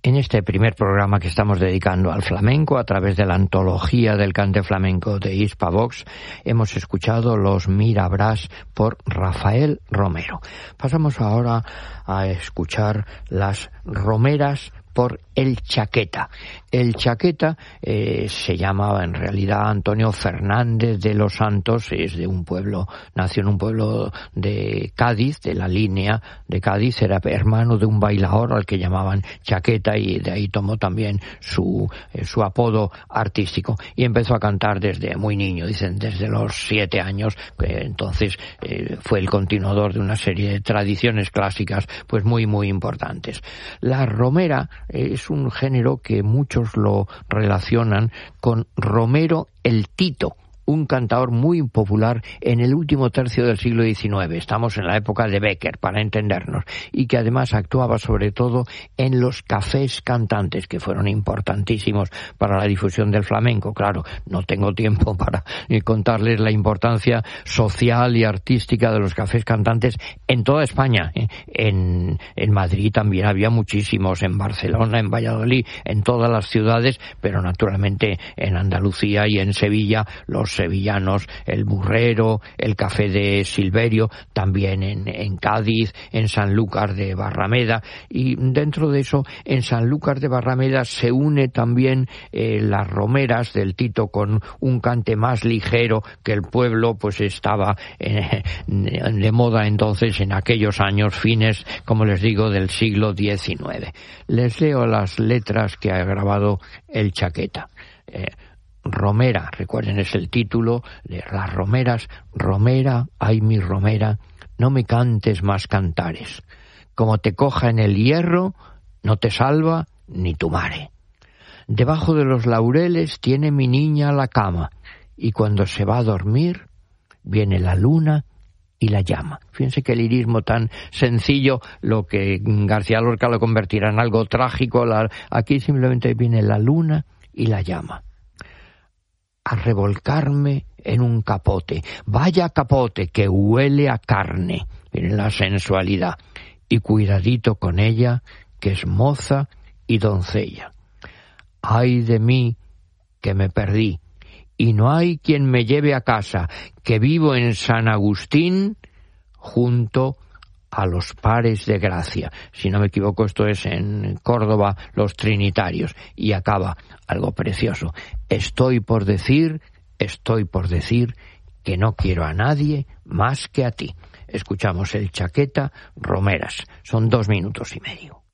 En este primer programa que estamos dedicando al flamenco a través de la antología del cante flamenco de Hispavox, hemos escuchado los Mirabrás por Rafael Romero. Pasamos ahora a escuchar las Romeras por El Chaqueta. El Chaqueta se llamaba en realidad Antonio Fernández de los Santos, es de un pueblo, nació en un pueblo de Cádiz, de la línea de Cádiz, era hermano de un bailador al que llamaban Chaqueta y de ahí tomó también su apodo artístico y empezó a cantar desde muy niño, dicen desde los 7 años, entonces fue el continuador de una serie de tradiciones clásicas pues muy muy importantes. La romera es un género que muchos lo relacionan con Romero el Tito, un cantador muy popular en el último tercio del siglo XIX. Estamos en la época de Bécquer, para entendernos, y que además actuaba sobre todo en los cafés cantantes, que fueron importantísimos para la difusión del flamenco. Claro, no tengo tiempo para contarles la importancia social y artística de los cafés cantantes en toda España. En Madrid también había muchísimos, en Barcelona, en Valladolid, en todas las ciudades, pero naturalmente en Andalucía y en Sevilla, los sevillanos, el Burrero, el Café de Silverio, también en Cádiz, en Sanlúcar de Barrameda, y dentro de eso, en Sanlúcar de Barrameda se une también las romeras del Tito con un cante más ligero, que el pueblo pues estaba de moda entonces en aquellos años, fines, como les digo, del siglo XIX. Les leo las letras que ha grabado el Chaqueta. Romera, recuerden, es el título de las romeras. Romera, ay mi romera, no me cantes más cantares. Como te coja en el hierro, no te salva ni tu mare. Debajo de los laureles tiene mi niña la cama, y cuando se va a dormir, viene la luna y la llama. Fíjense qué lirismo tan sencillo, lo que García Lorca lo convertirá en algo trágico. Aquí simplemente viene la luna y la llama. A revolcarme en un capote. Vaya capote que huele a carne. Miren la sensualidad. Y cuidadito con ella, que es moza y doncella. Ay de mí, que me perdí. Y no hay quien me lleve a casa, que vivo en San Agustín, junto a los Pares de Gracia. Si no me equivoco, esto es en Córdoba, los Trinitarios. Y acaba algo precioso. Estoy por decir que no quiero a nadie más que a ti. Escuchamos el Chaqueta, Romeras. Son 2 minutos y medio.